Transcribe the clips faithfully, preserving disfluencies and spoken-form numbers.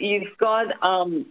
you've got, um,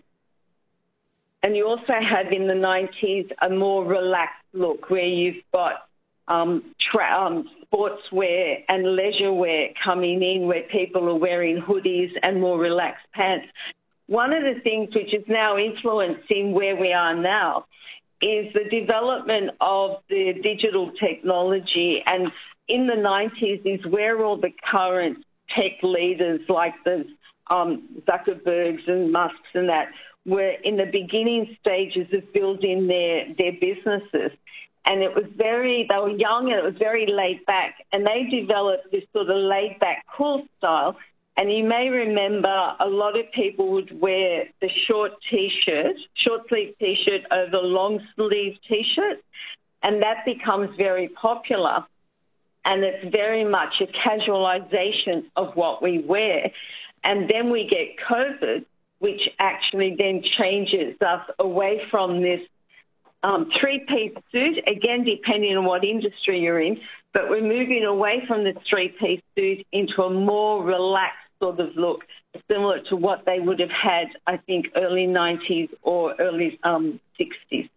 and you also have in the nineties a more relaxed look where you've got um, tra- um, sportswear and leisure wear coming in where people are wearing hoodies and more relaxed pants. One of the things which is now influencing where we are now is the development of the digital technology, and in the nineties is where all the current tech leaders like the um, Zuckerbergs and Musks and that were in the beginning stages of building their, their businesses. And it was very, they were young and it was very laid back, and they developed this sort of laid back, cool style. And you may remember a lot of people would wear the short T-shirt, short sleeve T-shirt over long sleeve T-shirt, and that becomes very popular. And it's very much a casualisation of what we wear. And then we get COVID, which actually then changes us away from this um, three-piece suit, again, depending on what industry you're in, but we're moving away from the three-piece suit into a more relaxed sort of look, similar to what they would have had, I think, early nineties or early um, sixties.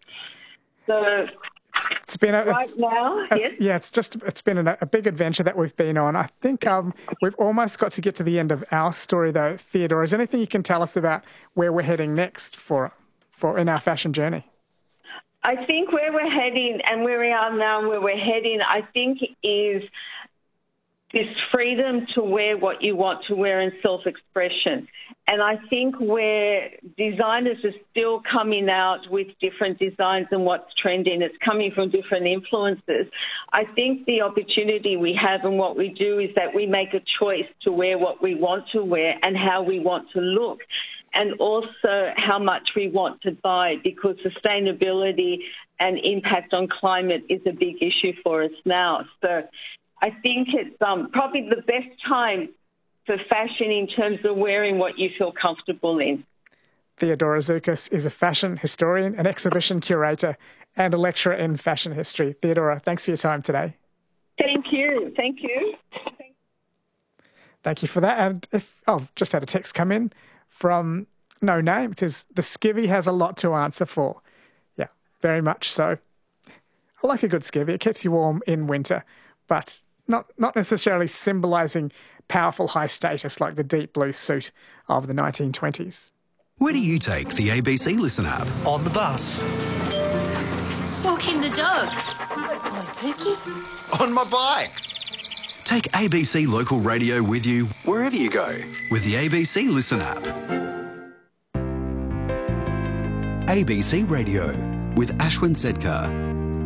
So it's been a, right it's, now, it's, yes? Yeah, it's just it's been a, a big adventure that we've been on. I think um, we've almost got to get to the end of our story, though, Theodora. Is there anything you can tell us about where we're heading next for for in our fashion journey? I think where we're heading and where we are now and where we're heading, I think, is this freedom to wear what you want to wear and self-expression. And I think where designers are still coming out with different designs and what's trending, it's coming from different influences. I think the opportunity we have and what we do is that we make a choice to wear what we want to wear and how we want to look, and also how much we want to buy, because sustainability and impact on climate is a big issue for us now. So I think it's um, probably the best time for fashion in terms of wearing what you feel comfortable in. Theodora Zoukis is a fashion historian, an exhibition curator, and a lecturer in fashion history. Theodora, thanks for your time today. Thank you. Thank you. Thank you for that. And if oh, just had a text come in from No Name. It says, the skivvy has a lot to answer for. Yeah, very much so. I like a good skivvy. It keeps you warm in winter, but not not necessarily symbolising powerful high status like the deep blue suit of the nineteen twenties. Where do you take the A B C Listen app? On the bus. Walking the dog. Good boy, Pookie. On my bike. Take A B C Local Radio with you wherever you go with the A B C Listen app. A B C Radio with Ashwin Sedkar.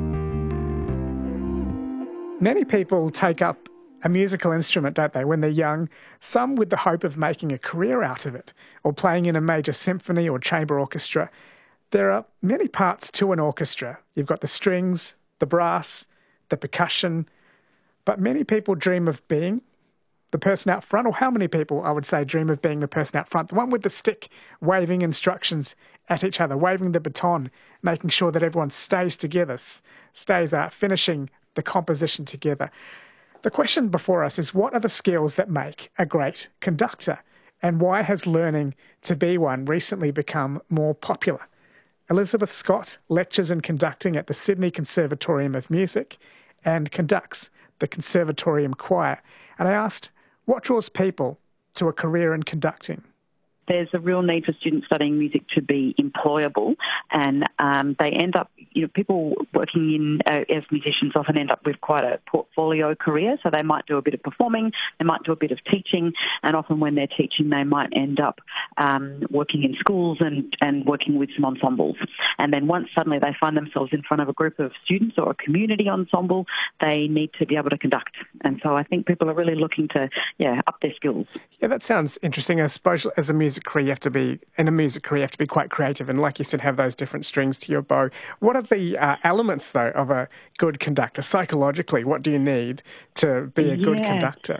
Many people take up a musical instrument, don't they, when they're young, some with the hope of making a career out of it, or playing in a major symphony or chamber orchestra. There are many parts to an orchestra. You've got the strings, the brass, the percussion, but many people dream of being the person out front, or how many people, I would say, dream of being the person out front, the one with the stick, waving instructions at each other, waving the baton, making sure that everyone stays together, stays out, finishing the composition together. The question before us is, what are the skills that make a great conductor? And why has learning to be one recently become more popular? Elizabeth Scott lectures in conducting at the Sydney Conservatorium of Music and conducts the Conservatorium Choir. And I asked, what draws people to a career in conducting? There's a real need for students studying music to be employable, and um, they end up, you know, people working in uh, as musicians often end up with quite a portfolio career. So they might do a bit of performing, they might do a bit of teaching, and often when they're teaching, they might end up um, working in schools and, and working with some ensembles. And then once suddenly they find themselves in front of a group of students or a community ensemble, they need to be able to conduct. And so I think people are really looking to, yeah, up their skills. Yeah, that sounds interesting. I suppose as a music career, you have to be, in a music career, you have to be quite creative and, like you said, have those different strings to your bow. What are the uh, elements, though, of a good conductor? Psychologically, what do you need to be a yeah. good conductor?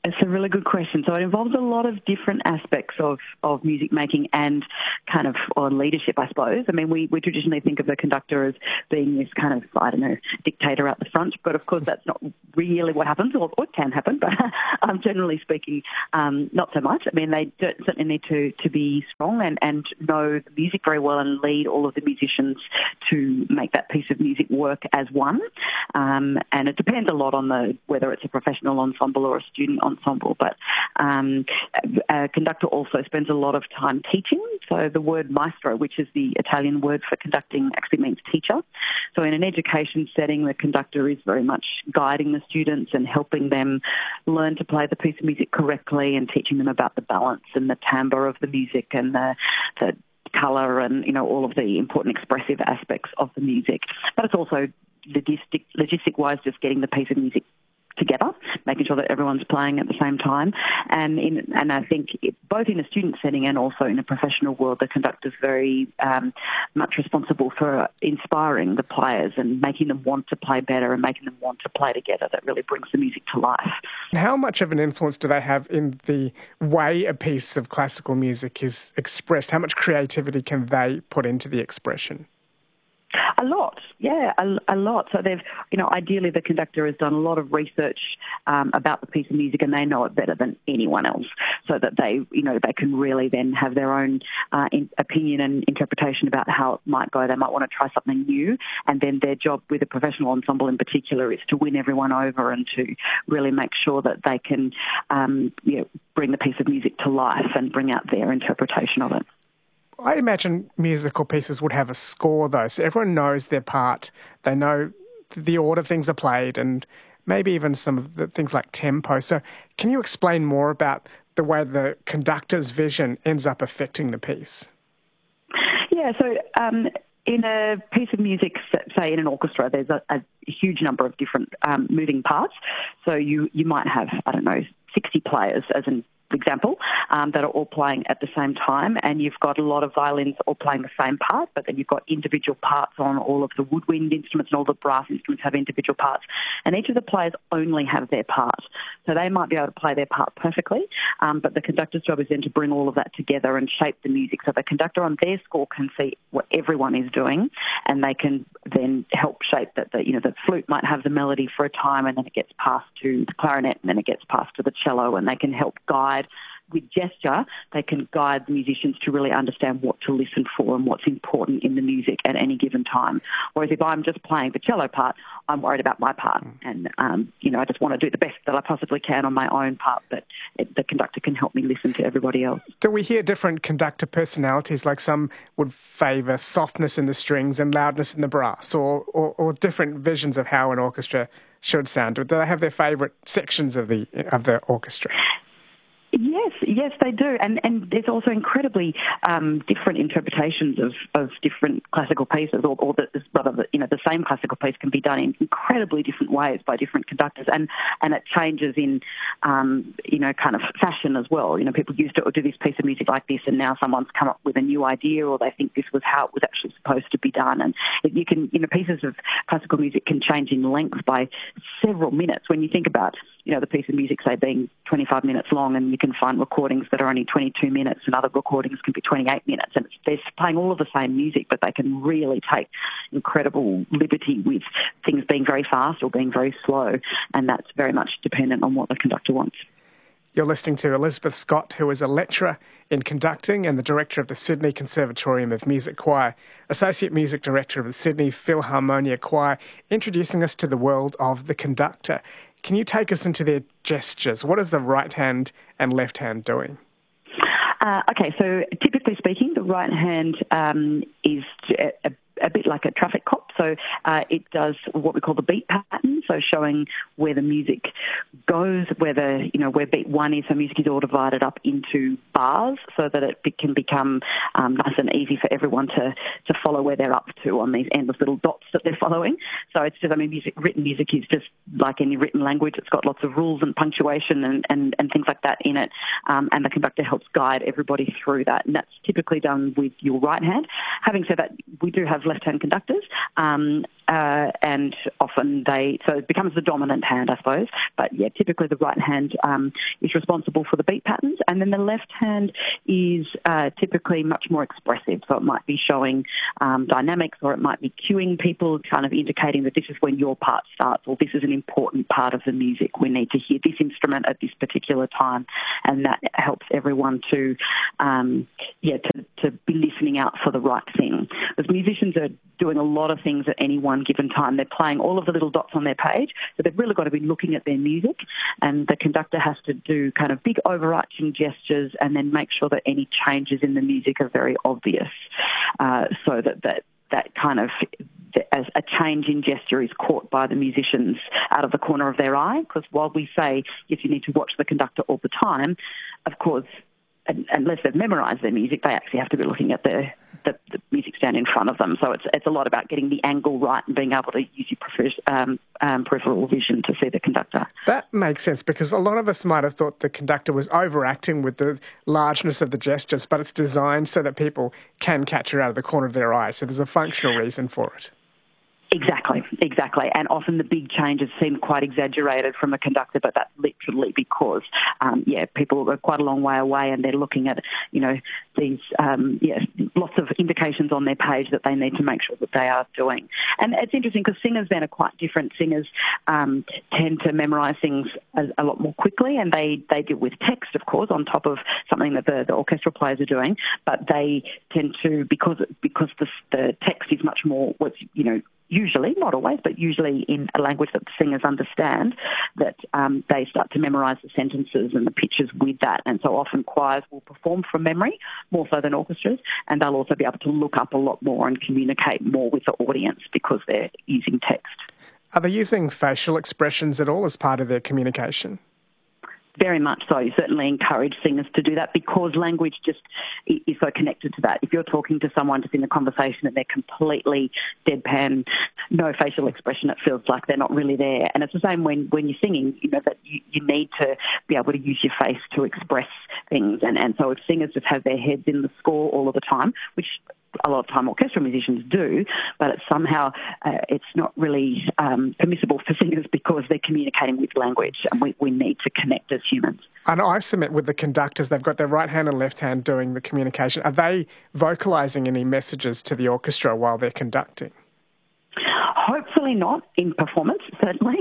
It's a really good question. So it involves a lot of different aspects of, of music making and kind of or leadership, I suppose. I mean, we, we traditionally think of the conductor as being this kind of, I don't know, dictator out the front, but of course that's not really what happens, or, or it can happen, but um, generally speaking, um, not so much. I mean, they do, certainly need to, to be strong and, and know the music very well and lead all of the musicians to make that piece of music work as one. Um, and it depends a lot on the whether it's a professional ensemble or a student ensemble, but um, a conductor also spends a lot of time teaching. So the word maestro, which is the Italian word for conducting, actually means teacher. So in an education setting, the conductor is very much guiding the students and helping them learn to play the piece of music correctly and teaching them about the balance and the timbre of the music and the, the colour and, you know, all of the important expressive aspects of the music. But it's also logistic, logistic-wise just getting the piece of music together, making sure that everyone's playing at the same time. And in, and I think it, both in a student setting and also in a professional world, the conductor's very um, much responsible for inspiring the players and making them want to play better and making them want to play together. That really brings the music to life. How much of an influence do they have in the way a piece of classical music is expressed? How much creativity can they put into the expression? A lot, yeah, a, a lot. So they've, you know, ideally the conductor has done a lot of research um, about the piece of music and they know it better than anyone else, so that they, you know, they can really then have their own uh, in, opinion and interpretation about how it might go. They might want to try something new, and then their job with a professional ensemble in particular is to win everyone over and to really make sure that they can, um, you know, bring the piece of music to life and bring out their interpretation of it. I imagine musical pieces would have a score, though, so everyone knows their part. They know the order things are played and maybe even some of the things like tempo. So can you explain more about the way the conductor's vision ends up affecting the piece? Yeah, so um, in a piece of music, say in an orchestra, there's a, a huge number of different um, moving parts. So you, you might have, I don't know, sixty players as an example, um, that are all playing at the same time, and you've got a lot of violins all playing the same part, but then you've got individual parts on all of the woodwind instruments, and all the brass instruments have individual parts, and each of the players only have their part. So they might be able to play their part perfectly, um, but the conductor's job is then to bring all of that together and shape the music. So the conductor on their score can see what everyone is doing, and they can then help shape that. The, you know, the flute might have the melody for a time, and then it gets passed to the clarinet, and then it gets passed to the cello, and they can help guide with gesture. They can guide the musicians to really understand what to listen for and what's important in the music at any given time. Whereas if I'm just playing the cello part, I'm worried about my part, and um, you know, I just want to do the best that I possibly can on my own part, but it, the conductor can help me listen to everybody else. Do we hear different conductor personalities, like some would favour softness in the strings and loudness in the brass, or, or, or different visions of how an orchestra should sound? Do they have their favourite sections of the of the orchestra? Yes, yes, they do. And and there's also incredibly um, different interpretations of, of different classical pieces, or, or the, rather, you know, the same classical piece can be done in incredibly different ways by different conductors, and, and it changes in, um, you know, kind of fashion as well. You know, people used to do this piece of music like this, and now someone's come up with a new idea, or they think this was how it was actually supposed to be done. And it, you can, you know, pieces of classical music can change in length by several minutes. When you think about, you know, the piece of music, say, being twenty-five minutes long, and you can find recordings that are only twenty-two minutes, and other recordings can be twenty-eight minutes, and they're playing all of the same music, but they can really take incredible liberty with things being very fast or being very slow, and that's very much dependent on what the conductor wants. You're listening to Elizabeth Scott, who is a lecturer in conducting and the director of the Sydney Conservatorium of Music Choir, Associate Music Director of the Sydney Philharmonia Choir, introducing us to the world of the conductor. Can you take us into their gestures? What is the right hand and left hand doing? Uh, okay, so typically speaking, the right hand um, is a, a, a bit like a traffic cop. So uh, it does what we call the beat pattern, so showing where the music goes, where the, you know, where beat one is. So music is all divided up into bars so that it can become um, nice and easy for everyone to, to follow where they're up to on these endless little dots that they're following. So it's just, I mean, music, written music is just like any written language. It's got lots of rules and punctuation and, and, and things like that in it. Um, and the conductor helps guide everybody through that. And that's typically done with your right hand. Having said that, we do have left-hand conductors. Um, Uh, and often they, so it becomes the dominant hand, I suppose. But yeah, typically the right hand um, is responsible for the beat patterns, and then the left hand is uh, typically much more expressive. So it might be showing um, dynamics, or it might be cueing people, kind of indicating that this is when your part starts, or this is an important part of the music. We need to hear this instrument at this particular time, and that helps everyone to, um, yeah, to, to be listening out for the right thing. Because musicians are doing a lot of things at any one given time. They're playing all of the little dots on their page, so they've really got to be looking at their music, and the conductor has to do kind of big overarching gestures and then make sure that any changes in the music are very obvious, uh, so that, that that kind of as a change in gesture is caught by the musicians out of the corner of their eye. Because while we say if you need to watch the conductor all the time, of course, unless they've memorised their music, they actually have to be looking at the, the, the music stand in front of them. So it's it's a lot about getting the angle right and being able to use your prefer, um, um, peripheral vision to see the conductor. That makes sense, because a lot of us might have thought the conductor was overacting with the largeness of the gestures, but it's designed so that people can catch it out of the corner of their eye. So there's a functional reason for it. Exactly, exactly. And often the big changes seem quite exaggerated from a conductor, but that's literally because, um, yeah, people are quite a long way away and they're looking at, you know, these, um, yeah, lots of indications on their page that they need to make sure that they are doing. And it's interesting because singers then are quite different. Singers um, tend to memorise things a, a lot more quickly, and they, they deal with text, of course, on top of something that the, the orchestral players are doing, but they tend to, because, because the, the text is much more, what's, you know, usually, not always, but usually in a language that the singers understand, that um, they start to memorise the sentences and the pitches with that. And so often choirs will perform from memory, more so than orchestras, and they'll also be able to look up a lot more and communicate more with the audience because they're using text. Are they using facial expressions at all as part of their communication? Very much so. You certainly encourage singers to do that because language just is so connected to that. If you're talking to someone just in a conversation and they're completely deadpan, no facial expression, it feels like they're not really there. And it's the same when, when you're singing, you know, that you, you need to be able to use your face to express things. And, and so if singers just have their heads in the score all of the time, which a lot of time orchestral musicians do, but it's somehow uh, it's not really um, permissible for singers because they're communicating with language, and we, we need to connect as humans. And I submit with the conductors, they've got their right hand and left hand doing the communication. Are they vocalising any messages to the orchestra while they're conducting? Hopefully not in performance, certainly.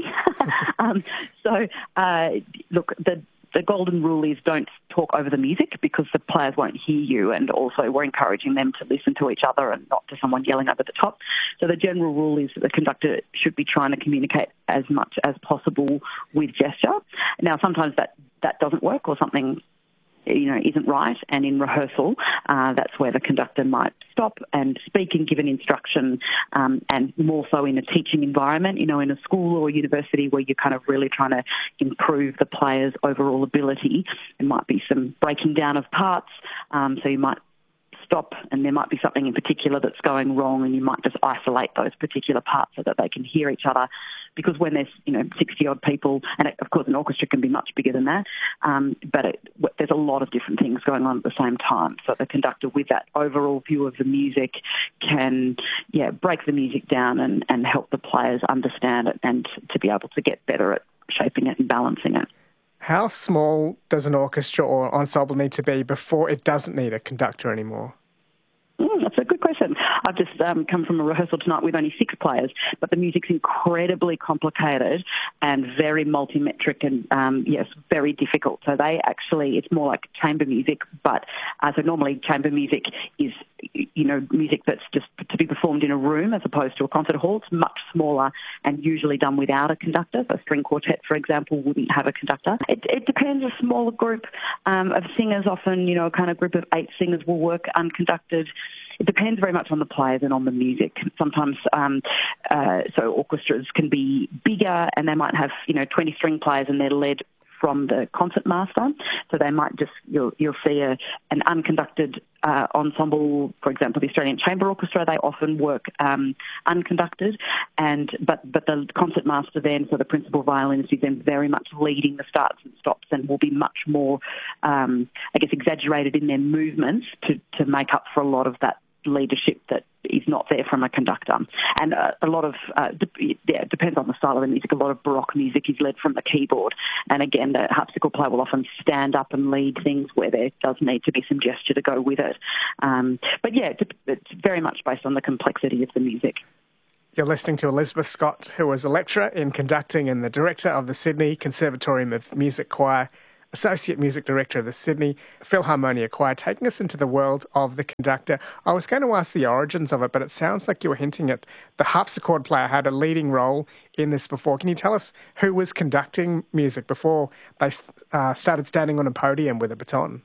um, so, uh, look, the The golden rule is don't talk over the music because the players won't hear you, and also we're encouraging them to listen to each other and not to someone yelling over the top. So the general rule is that the conductor should be trying to communicate as much as possible with gesture. Now, sometimes that, that doesn't work or something you know, isn't right, and in rehearsal, uh, that's where the conductor might stop and speak and give an instruction, um, and more so in a teaching environment, you know, in a school or university where you're kind of really trying to improve the player's overall ability. There might be some breaking down of parts, um, so you might stop and there might be something in particular that's going wrong, and you might just isolate those particular parts so that they can hear each other. Because when there's, you know, sixty-odd people, and it, of course an orchestra can be much bigger than that, um, but it, there's a lot of different things going on at the same time. So the conductor, with that overall view of the music, can, yeah, break the music down and, and help the players understand it and to be able to get better at shaping it and balancing it. How small does an orchestra or ensemble need to be before it doesn't need a conductor anymore? Mm, that's a good question. I've just um, come from a rehearsal tonight with only six players, but the music's incredibly complicated and very multi-metric and, um, yes, very difficult. So they actually, it's more like chamber music, but uh, so normally chamber music is, you know, music that's just to be performed in a room as opposed to a concert hall. It's much smaller and usually done without a conductor. So a string quartet, for example, wouldn't have a conductor. It, it depends. A smaller group um, of singers, often, you know, a kind of group of eight singers will work unconducted. It depends very much on the players and on the music. Sometimes, um, uh, so orchestras can be bigger and they might have, you know, twenty string players and they're led from the concertmaster. So they might just, you'll, you'll see a, an unconducted uh, ensemble, for example, the Australian Chamber Orchestra, they often work um, unconducted, and but, but the concertmaster then, so the principal violinist, is then very much leading the starts and stops and will be much more, um, I guess, exaggerated in their movements to, to make up for a lot of that leadership that is not there from a conductor. And uh, a lot of, uh, de- yeah, it depends on the style of the music. A lot of Baroque music is led from the keyboard. And again, the harpsichord player will often stand up and lead things where there does need to be some gesture to go with it. Um, but yeah, it's very much based on the complexity of the music. You're listening to Elizabeth Scott, who was a lecturer in conducting and the director of the Sydney Conservatorium of Music Choir, Associate Music Director of the Sydney Philharmonia Choir, taking us into the world of the conductor. I was going to ask the origins of it, but it sounds like you were hinting at the harpsichord player had a leading role in this before. Can you tell us who was conducting music before they uh, started standing on a podium with a baton?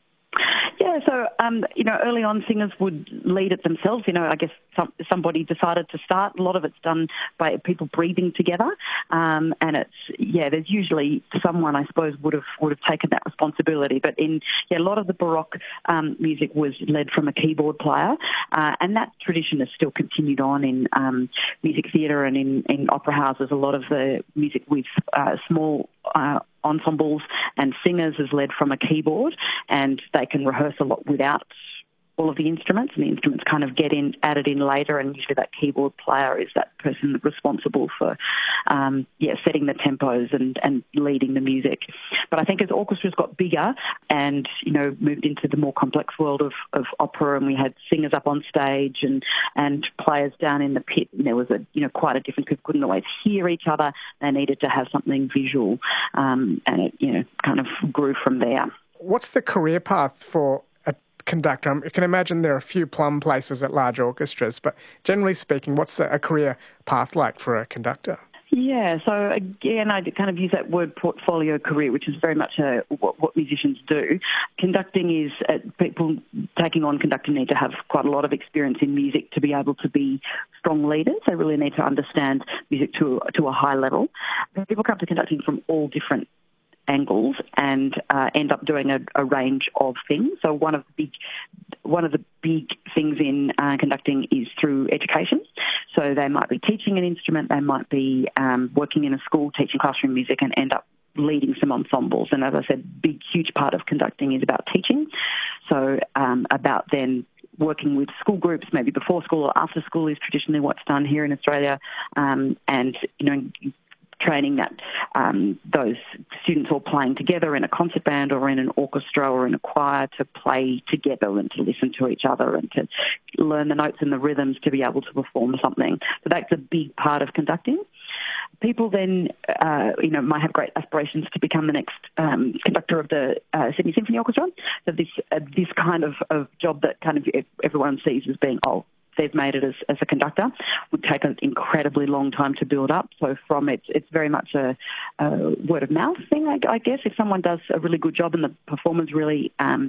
Yeah, so, um, you know, early on singers would lead it themselves. You know, I guess some, somebody decided to start. A lot of it's done by people breathing together. Um, and it's, yeah, there's usually someone, I suppose, would have would have taken that responsibility. But in, yeah, a lot of the Baroque um, music was led from a keyboard player. Uh, and that tradition has still continued on in um, music theatre and in, in opera houses. A lot of the music with uh, small uh, ensembles and singers is led from a keyboard, and they can rehearse a lot without all of the instruments, and the instruments kind of get in added in later, and usually that keyboard player is that person responsible for um, yeah setting the tempos and, and leading the music. But I think as orchestras got bigger and, you know, moved into the more complex world of, of opera, and we had singers up on stage and, and players down in the pit, and there was a you know quite a difference. People couldn't always hear each other. They needed to have something visual, um, and it you know kind of grew from there. What's the career path for a conductor? I can imagine there are a few plum places at large orchestras, but generally speaking, what's a career path like for a conductor? Yeah, so again, I kind of use that word portfolio career, which is very much a, what, what musicians do. Conducting is, uh, people taking on conducting need to have quite a lot of experience in music to be able to be strong leaders. They really need to understand music to, to a high level. People come to conducting from all different angles and uh, end up doing a, a range of things. So one of the big, one of the big things in uh, conducting is through education. So they might be teaching an instrument, they might be um, working in a school teaching classroom music and end up leading some ensembles. And as I said, big, huge part of conducting is about teaching. So um, about then working with school groups, maybe before school or after school is traditionally what's done here in Australia. Um, and, you know, training that um, those students all playing together in a concert band or in an orchestra or in a choir to play together and to listen to each other and to learn the notes and the rhythms to be able to perform something. So that's a big part of conducting. People then, uh, you know, might have great aspirations to become the next um, conductor of the uh, Sydney Symphony Orchestra. So this uh, this kind of, of job that kind of everyone sees as being, oh, they've made it as, as a conductor, would take an incredibly long time to build up. So from it, it's very much a, a word of mouth thing, I, I guess. If someone does a really good job and the performers really um,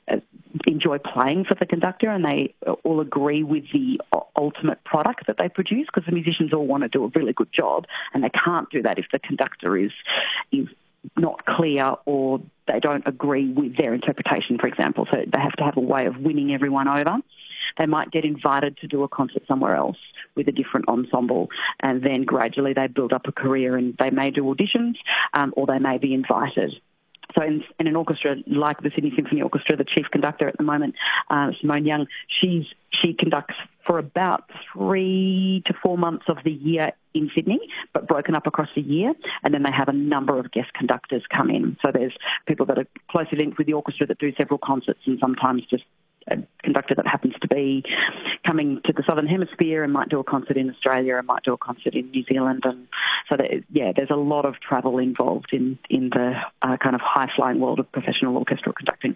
enjoy playing for the conductor and they all agree with the ultimate product that they produce, because the musicians all want to do a really good job, and they can't do that if the conductor is is not clear or they don't agree with their interpretation, for example. So they have to have a way of winning everyone over. They might get invited to do a concert somewhere else with a different ensemble, and then gradually they build up a career, and they may do auditions um, or they may be invited. So in, in an orchestra like the Sydney Symphony Orchestra, the chief conductor at the moment, uh, Simone Young, she's she conducts for about three to four months of the year in Sydney, but broken up across the year. And then they have a number of guest conductors come in. So there's people that are closely linked with the orchestra that do several concerts, and sometimes just a conductor that happens to be coming to the Southern Hemisphere and might do a concert in Australia and might do a concert in New Zealand. And so, that, yeah, there's a lot of travel involved in, in the uh, kind of high-flying world of professional orchestral conducting.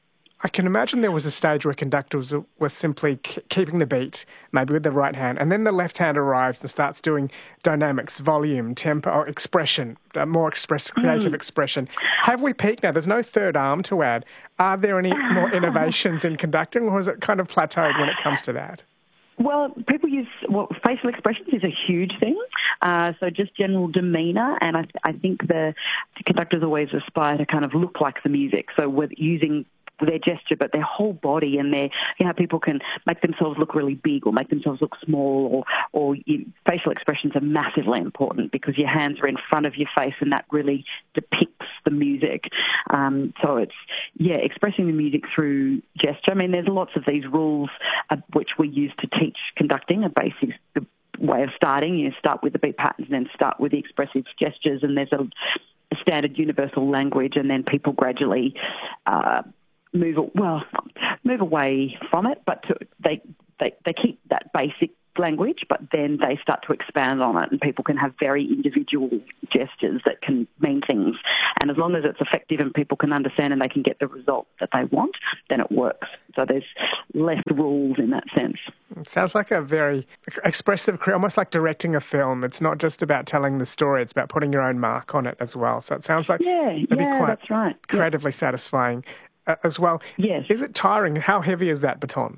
I can imagine there was a stage where conductors were simply k- keeping the beat, maybe with the right hand, and then the left hand arrives and starts doing dynamics, volume, tempo, expression, uh, more express, creative mm. expression. Have we peaked now? There's no third arm to add. Are there any more innovations in conducting, or is it kind of plateaued when it comes to that? Well, people use, well, facial expressions is a huge thing. Uh, so just general demeanour, and I, th- I think the, the conductors always aspire to kind of look like the music. So with using their gesture, but their whole body and their, you know, people can make themselves look really big or make themselves look small, or, or you, facial expressions are massively important because your hands are in front of your face and that really depicts the music. Um, so it's, yeah, expressing the music through gesture. I mean, there's lots of these rules uh, which we use to teach conducting, a basic way of starting. You start with the beat patterns and then start with the expressive gestures, and there's a, a standard universal language, and then people gradually uh, move well move away from it, but to, they, they they keep that basic language, but then they start to expand on it, and people can have very individual gestures that can mean things. And as long as it's effective and people can understand and they can get the result that they want, then it works. So there's less rules in that sense. It sounds like a very expressive career, almost like directing a film. It's not just about telling the story, it's about putting your own mark on it as well. So it sounds like yeah, it'd yeah, be quite that's right. creatively yeah. satisfying uh, as well. Yes. Is it tiring? How heavy is that baton?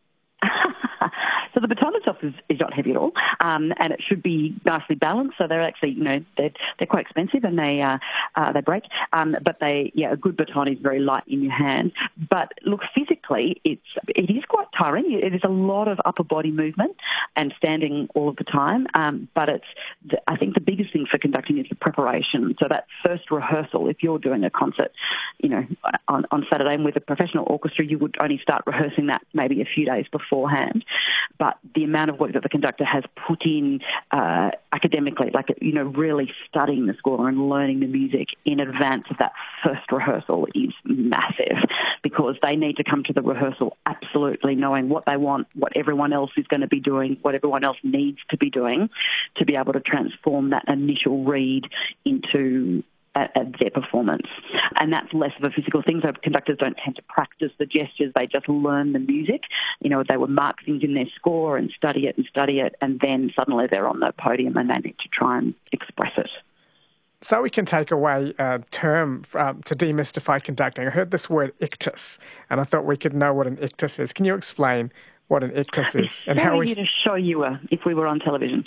So the baton itself is, is not heavy at all, um, and it should be nicely balanced. So they're actually, you know, they're, they're quite expensive and they uh, uh, they break. Um, but they, yeah, a good baton is very light in your hand. But look, physically, it's it is quite tiring. It is a lot of upper body movement and standing all of the time. Um, but it's, the, I think, the biggest thing for conducting is the preparation. So that first rehearsal, if you're doing a concert, you know, on, on Saturday and with a professional orchestra, you would only start rehearsing that maybe a few days beforehand. But the amount of work that the conductor has put in uh, academically, like, you know, really studying the score and learning the music in advance of that first rehearsal is massive, because they need to come to the rehearsal absolutely knowing what they want, what everyone else is going to be doing, what everyone else needs to be doing to be able to transform that initial read into At, at their performance. And that's less of a physical thing. So conductors don't tend to practice the gestures, they just learn the music. You know, they would mark things in their score and study it and study it, and then suddenly they're on the podium and they need to try and express it. So we can take away a term um, to demystify conducting. I heard this word ictus, and I thought we could know what an ictus is. Can you explain what an ictus is? It's and very how we easy to show you uh, if we were on television.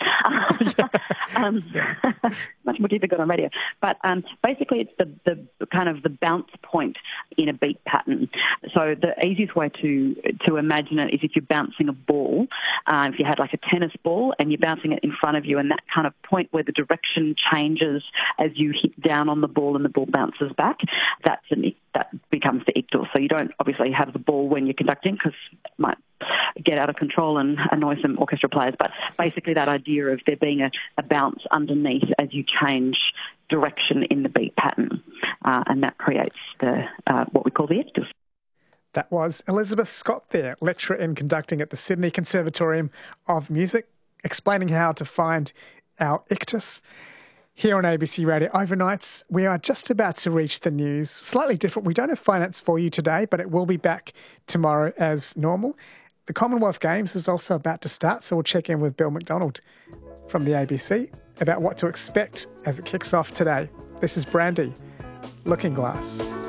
um, much more difficult on radio. But um, basically it's the, the kind of the bounce point in a beat pattern. So the easiest way to to imagine it is if you're bouncing a ball. Uh, if you had like a tennis ball and you're bouncing it in front of you, and that kind of point where the direction changes as you hit down on the ball and the ball bounces back, that's an, that becomes the ictus. So you don't obviously have the ball when you're conducting, because it might get out of control and annoy some orchestra players. But basically that idea of there being a, a bounce underneath as you change direction in the beat pattern, uh, and that creates the uh, what we call the ictus. That was Elizabeth Scott there, lecturer in conducting at the Sydney Conservatorium of Music, explaining how to find our ictus. Here on A B C Radio Overnights, we are just about to reach the news. Slightly different. We don't have finance for you today, but it will be back tomorrow as normal. The Commonwealth Games is also about to start, so we'll check in with Bill McDonald from the A B C about what to expect as it kicks off today. This is Brandy, Looking Glass.